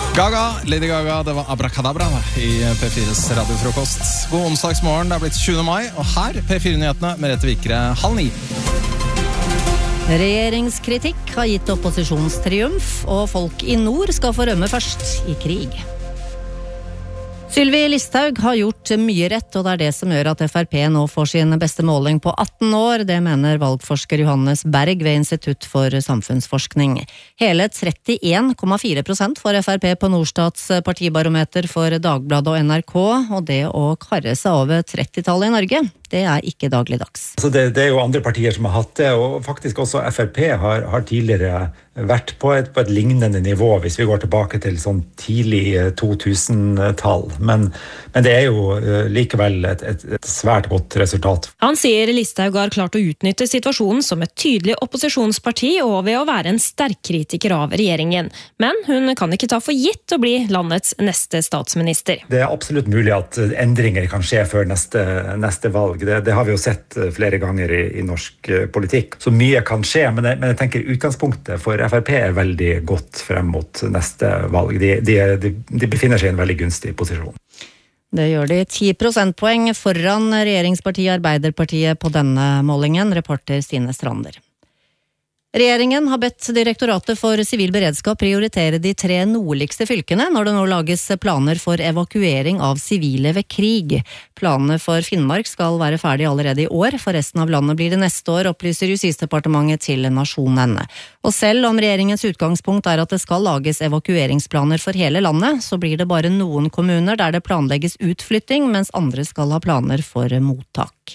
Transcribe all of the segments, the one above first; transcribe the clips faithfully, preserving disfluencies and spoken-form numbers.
Gaga, Lady Gaga, det var Abracadabra i P fires radiofrokost. God onsdagsmorgen, det er blitt tjuende mai, og her P fire-nyhetene med Rette Vikre, halv ni. Regjeringskritikk har gitt opposisjonstriumf, og folk i nord skal få rømme først i krig. Sylvi Listhaug har gjort mye rett, og det er det som gjør at F R P nå får sin beste måling på atten år. Det mener valgforsker Johannes Berg ved Institutt for samfunnsforskning. Hele trettien komma fire prosent for F R P på Norstats partibarometer for Dagbladet og N R K, og det å karre seg over trettitallet i Norge, det er ikke dagligdags. Altså det, det er jo andre partier som har hatt det, og faktisk også F R P har, har tidligere vært på et, på et lignende nivå, hvis vi går tilbake til sånn tidlig to tusen-tall. Men, men det er jo likevel et, et, et svært godt resultat. Han sier Listhaug har klart å utnytte situasjonen som et tydelig opposisjonsparti og ved å være en sterk kritiker av regjeringen. Men hun kan ikke ta for gitt å bli landets neste statsminister. Det er absolutt mulig at endringer kan skje før neste, neste valg. Det, det har vi jo sett flere ganger i, i norsk politikk. Så mye kan skje, men jeg, men jeg tenker utgangspunktet for F R P er veldig godt frem mot neste valg. De, de, de, de befinner seg i en veldig gunstig posisjon. Det gjør de ti prosentpoeng foran regjeringspartiet Arbeiderpartiet på denne målingen, reporter Stine Strander. Regjeringen har bedt Direktoratet for sivil beredskap prioritere de tre nordligste fylkene når det nå lages planer for evakuering av sivile ved krig. Planene for Finnmark skal være ferdig allerede i år, for resten av landet blir det neste år, opplyser Justisdepartementet til Nasjonen. Og selv om regjeringens utgangspunkt er at det skal lages evakueringsplaner for hele landet, så blir det bare noen kommuner der det planlegges utflytting, mens andre skal ha planer for mottak.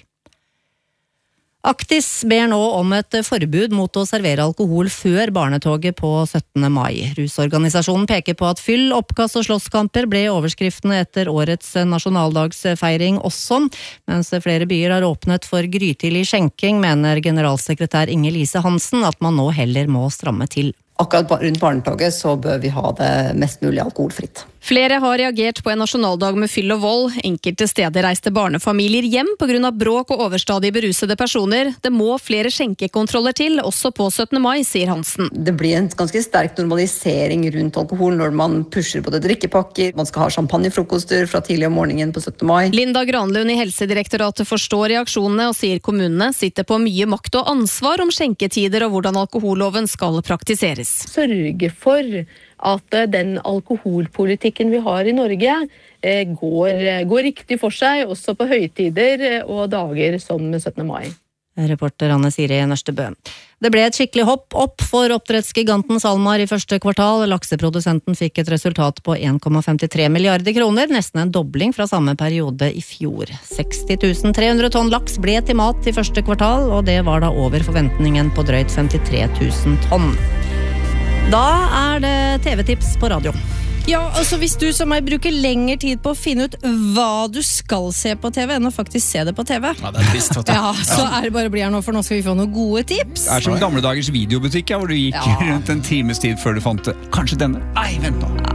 Aktis ber nå om et forbud mot å servere alkohol før barnetoget på syttende mai. Rusorganisasjonen peker på at fyll, oppkast og slåsskamper ble overskriftene etter årets nasjonaldagsfeiring også, mens flere byer har åpnet for grytidlig skjenking, mener generalsekretær Inger Lise Hansen at man nå heller må stramme til. Akkurat rundt barnetoget så bør vi ha det mest mulig alkoholfritt. Flere har reagert på en nasjonaldag med fyll og vold. Enkelte steder reiste barnefamilier hjem på grunn av bråk og overstadig berusede personer. Det må flere skjenkekontroller til, også på syttende mai, sier Hansen. Det blir en ganske sterk normalisering rundt alkohol når man pusher på det drikkepakker. Man skal ha champagnefrokoster fra tidlig om morgenen på syttende mai. Linda Granlund i Helsedirektoratet forstår reaksjonene og sier kommunene sitter på mye makt og ansvar om skjenketider og hvordan alkoholloven skal praktiseres. Sørge for at den alkoholpolitikken vi har i Norge går, går riktig for seg, også på høytider og dager som syttende mai. Reporter Anne Siri Nørstebø. Det ble et skikkelig hopp opp for oppdrettsgiganten SalMar i første kvartal. Lakseprodusenten fikk et resultat på en komma femtitre milliarder kroner, nesten en dobling fra samme periode i fjor. seksti tusen tre hundre tonn laks ble til mat i første kvartal, og det var da over forventningen på drøyt femtitre tusen tonn. Da er det T V-tips på radio. Ja, altså hvis du som meg bruker lengre tid på å finne ut hva du skal se på T V enn å faktisk se det på T V. Ja, det er trist, vet du. Ja, så er det bare å bli her nå, for nå skal vi få noen gode tips. Det er som gamle dagers videobutikk, ja, hvor du gikk Ja. rundt en times tid før du fant det. Kanskje denne? Nei, vent nå.